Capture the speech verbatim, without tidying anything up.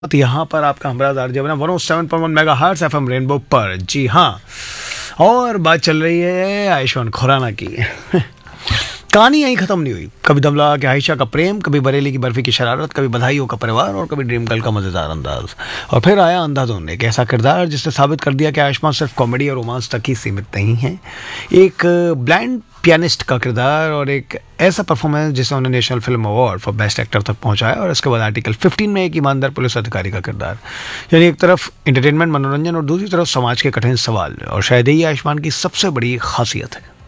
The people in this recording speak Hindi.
यहाँ पर आपका हमराज आरजे बना one O seven point one mega hertz F M rainbow पर। जी हाँ, और बात चल रही है आयुष्मान खुराना की। कहानी यहीं खत्म नहीं हुई। कभी दम लगा के आयशा का प्रेम, कभी बरेली की बर्फी की शरारत, कभी बधाइयों का परिवार और कभी ड्रीम गर्ल का मजेदार अंदाज। और फिर आया अंधाधुन, एक ऐसा किरदार जिसने साबित कर दिया कि आयुष्मान सिर्फ कॉमेडी और रोमांस तक ही सीमित नहीं है। एक ब्लाइंड पियानिस्ट का किरदार और एक ऐसा परफॉर्मेंस जिसने उन्हें national film award for best actor तक पहुंचाया। और इसके बाद आर्टिकल फिफ्टीन में एक ईमानदार पुलिस अधिकारी का किरदार। यानी एक तरफ एंटरटेनमेंट, मनोरंजन और दूसरी तरफ समाज के कठिन सवाल। और शायद यही आयुष्मान की सबसे बड़ी खासियत है।